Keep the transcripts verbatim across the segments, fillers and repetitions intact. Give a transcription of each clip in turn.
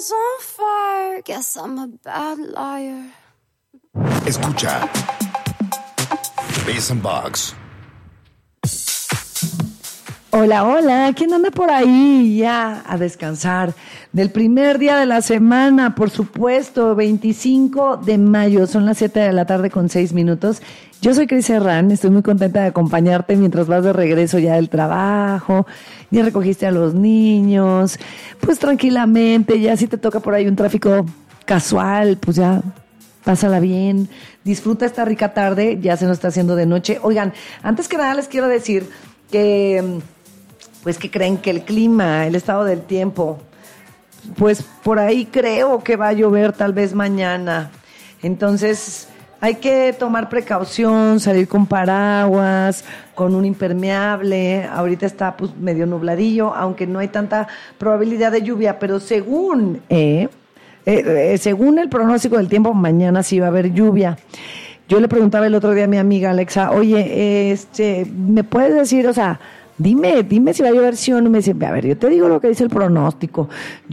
is on fire. Guess I'm a bad liar. Escucha Biz and Box. Hola, hola, ¿quién anda por ahí ya a descansar? Del primer día de la semana, por supuesto, veinticinco de mayo, son las siete de la tarde con seis minutos. Yo soy Cris Herrán, estoy muy contenta de acompañarte mientras vas de regreso ya del trabajo, ya recogiste a los niños, pues tranquilamente, ya si te toca por ahí un tráfico casual, pues ya pásala bien, disfruta esta rica tarde, ya se nos está haciendo de noche. Oigan, antes que nada les quiero decir que... pues que creen que el clima, el estado del tiempo, pues por ahí creo que va a llover tal vez mañana. Entonces hay que tomar precaución, salir con paraguas, con un impermeable. Ahorita está pues medio nubladillo, aunque no hay tanta probabilidad de lluvia, pero según, eh, eh, eh, según el pronóstico del tiempo, mañana sí va a haber lluvia. Yo le preguntaba el otro día a mi amiga Alexa, oye, este, ¿me puedes decir, o sea, Dime, dime si va a llover sí o no? Me dice, a ver, yo te digo lo que dice el pronóstico.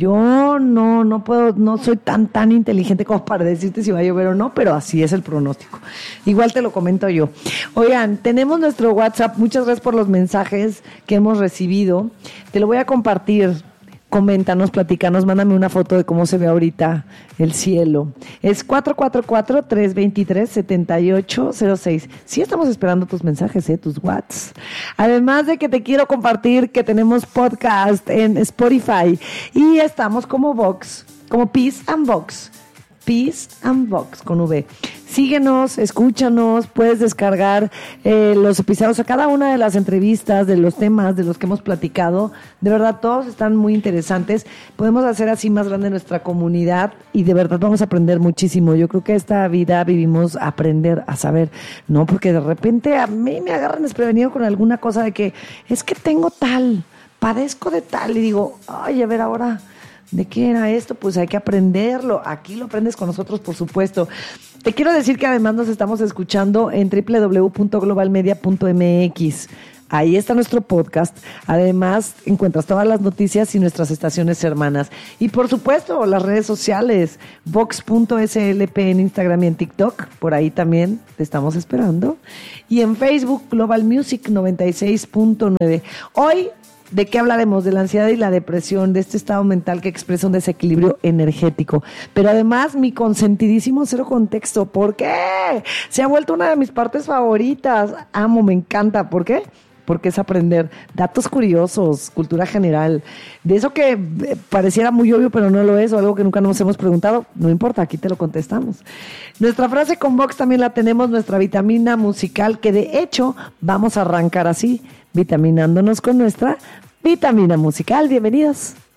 Yo no, no puedo, no soy tan, tan inteligente como para decirte si va a llover o no, pero así es el pronóstico. Igual te lo comento yo. Oigan, tenemos nuestro WhatsApp. Muchas gracias por los mensajes que hemos recibido. Te lo voy a compartir. Coméntanos, platícanos, mándame una foto de cómo se ve ahorita el cielo. Es cuatro cuatro cuatro, tres dos tres, siete ocho cero seis. Sí estamos esperando tus mensajes, ¿eh? Tus WhatsApp. Además de que te quiero compartir que tenemos podcast en Spotify y estamos como Vox, como Peace and Vox. Peace and Vox con V. Síguenos, escúchanos, puedes descargar eh, los episodios a cada una de las entrevistas, de los temas de los que hemos platicado. De verdad, todos están muy interesantes. Podemos hacer así más grande nuestra comunidad y de verdad vamos a aprender muchísimo. Yo creo que esta vida vivimos a aprender, a saber, ¿no? Porque de repente a mí me agarran desprevenido con alguna cosa de que es que tengo tal, padezco de tal y digo, ay, a ver ahora... ¿de qué era esto? Pues hay que aprenderlo. Aquí lo aprendes con nosotros, por supuesto. Te quiero decir que además nos estamos escuchando en doble u doble u doble u punto global media punto m x. Ahí está nuestro podcast. Además, encuentras todas las noticias y nuestras estaciones hermanas. Y por supuesto, las redes sociales. Vox punto s l p en Instagram y en TikTok. Por ahí también te estamos esperando. Y en Facebook, Global Music noventa y seis punto nueve. Hoy... ¿de qué hablaremos? De la ansiedad y la depresión, de este estado mental que expresa un desequilibrio energético. Pero además, mi consentidísimo cero contexto. ¿Por qué? Se ha vuelto una de mis partes favoritas. Amo, me encanta. ¿Por qué? Porque es aprender datos curiosos, cultura general, de eso que pareciera muy obvio, pero no lo es, o algo que nunca nos hemos preguntado. No importa, aquí te lo contestamos. Nuestra frase con Vox también la tenemos, nuestra vitamina musical, que de hecho vamos a arrancar así, vitaminándonos con nuestra vitamina musical. Bienvenidos.